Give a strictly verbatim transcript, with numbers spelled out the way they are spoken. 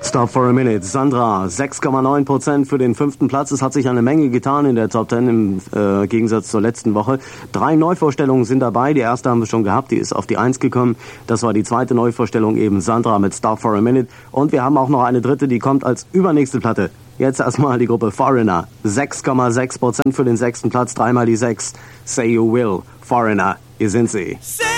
Stop for a minute. Sandra, sechs Komma neun Prozent für den fünften Platz. Es hat sich eine Menge getan in der Top Ten im äh, Gegensatz zur letzten Woche. Drei Neuvorstellungen sind dabei. Die erste haben wir schon gehabt, die ist auf die Eins gekommen. Das war die zweite Neuvorstellung, eben Sandra mit Stop for a minute. Und wir haben auch noch eine dritte, die kommt als übernächste Platte. Jetzt erstmal die Gruppe Foreigner. sechs Komma sechs Prozent für den sechsten Platz, dreimal die sechs. Say You Will. Foreigner, hier sind sie.